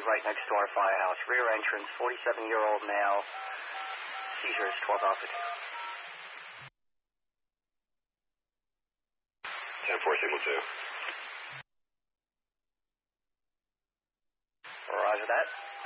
right next to our firehouse. Rear entrance, 47-year-old male. Seizure is 12 Alpha 2. 10-4, signal 2. Roger that.